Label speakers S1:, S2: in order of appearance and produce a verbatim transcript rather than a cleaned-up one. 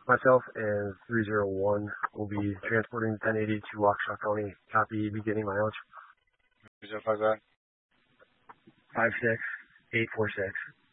S1: Myself and three zero one will be transporting ten eighty to Waukesha County. Copy, beginning mileage.
S2: Who's that five that?
S1: five six eight four six.